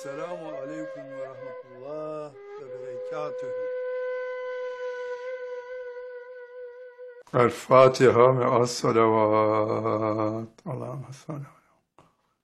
Esselamu aleyküm ve rahmetullah ve berekatühü. El Fatiha me'as salavat. Allahümme salli.